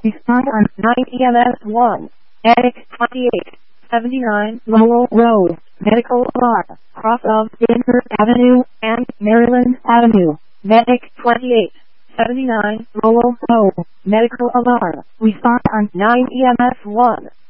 Respond on 9 EMS 1. Medic 2879 Lowell Road. Medical alarm. Cross of Denver Avenue and Maryland Avenue. Medic 2879 Lowell Road. Medical alarm. Respond on 9 EMS 1.